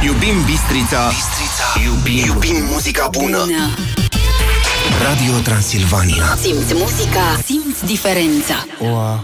Iubim Bistrița. Iubim muzica bună. Radio Transilvania. Simți muzica, simți diferența. Oa,